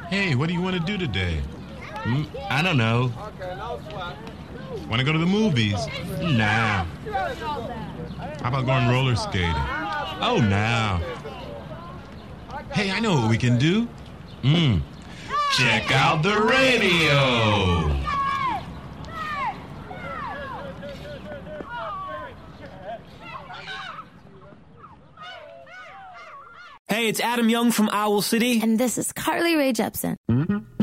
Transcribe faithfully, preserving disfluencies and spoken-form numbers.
Hey, what do you want to do today? Hmm? I don't know. Want to go to the movies? Nah. How about going roller skating? Oh, nah. Hey, I know what we can do. Mm. Check out the radio. Hey, it's Adam Young from Owl City. And this is Carly Rae Jepsen. Mm-hmm.